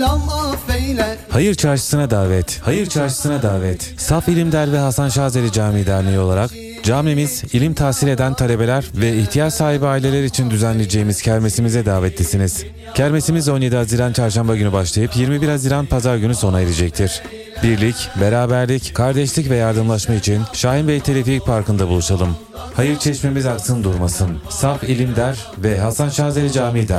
Hayır Çarşısı'na davet. Hayır Çarşısı'na davet. Saf İlimder ve Hasan Şazeli Camii Derneği olarak camimiz ilim tahsil eden talebeler ve ihtiyaç sahibi aileler için düzenleyeceğimiz kermesimize davetlisiniz. Kermesimiz 17 Haziran Çarşamba günü başlayıp 21 Haziran Pazar günü sona erecektir. Birlik, beraberlik, kardeşlik ve yardımlaşma için Şahin Bey Telefik Parkı'nda buluşalım. Hayır çeşmemiz aksın durmasın. Saf İlimder ve Hasan Şazeli Camii Derneği.